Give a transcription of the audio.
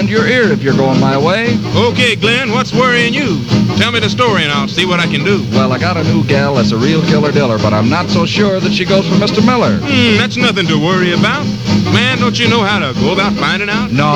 lend your ear if you're going my way. Okay, Glenn, what's worrying you? Tell me the story and I'll see what I can do. Well, I got a new gal that's a real killer diller, but I'm not so sure that she goes for Mr. Miller. That's nothing to worry about. Man, don't you know how to go about finding out? No.